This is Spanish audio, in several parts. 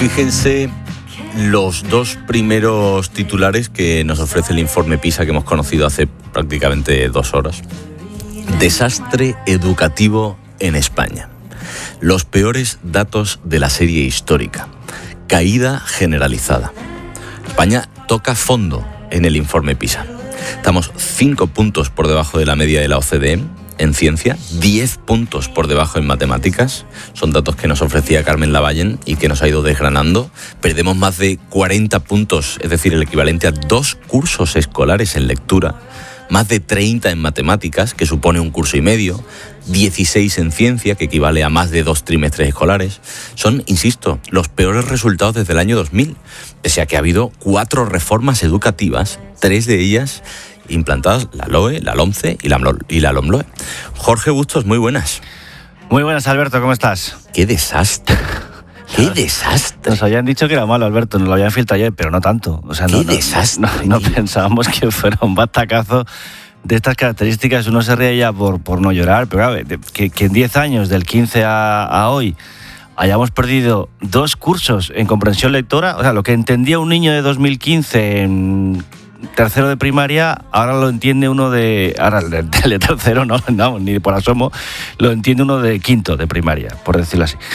Fíjense los dos primeros titulares que nos ofrece el informe PISA que hemos conocido hace prácticamente 2 horas. Desastre educativo en España. Los peores datos de la serie histórica. Caída generalizada. España toca fondo en el informe PISA. Estamos 5 puntos por debajo de la media de la OCDE en ciencia, 10 puntos por debajo en matemáticas. Son datos que nos ofrecía Carmen Lavallen y que nos ha ido desgranando. Perdemos más de 40 puntos, es decir, el equivalente a 2 cursos escolares en lectura, más de 30 en matemáticas, que supone un curso y medio, 16 en ciencia, que equivale a más de 2 trimestres escolares. Son, insisto, los peores resultados desde el año 2000, pese a que ha habido 4 reformas educativas, 3 de ellas implantadas, la LOE, la LOMCE y la LOMLOE. Jorge Bustos, muy buenas. Muy buenas, Alberto, ¿cómo estás? ¡Qué desastre! ¡Qué desastre! Nos habían dicho que era malo, Alberto, nos lo habían filtrado ayer, pero no tanto. O sea, ¡Qué desastre! No pensábamos que fuera un batacazo de estas características. Uno se ríe ya por no llorar, pero claro, que en 10 años, del 15 a hoy, hayamos perdido 2 cursos en comprensión lectora. O sea, lo que entendía un niño de 2015 en tercero de primaria, ahora lo entiende uno de... Ahora el de tercero no, ni por asomo, lo entiende uno de quinto de primaria, por decirlo así.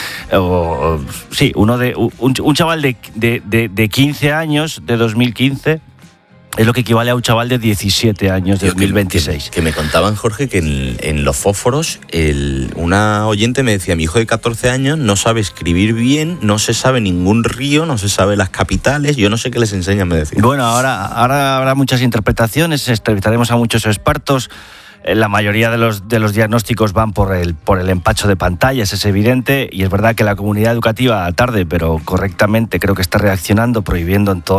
Sí, un chaval de 15 años, de 2015, es lo que equivale a un chaval de 17 años de 2026. Que me contaban, Jorge, que en los fósforos una oyente me decía: mi hijo de 14 años no sabe escribir bien, no se sabe ningún río, no se sabe las capitales, yo no sé qué les enseñan, me decía. Bueno, ahora habrá muchas interpretaciones, entrevistaremos a muchos expertos. La mayoría de los diagnósticos van por el empacho de pantallas, es evidente, y es verdad que la comunidad educativa, tarde pero correctamente, creo que está reaccionando, prohibiendo en todo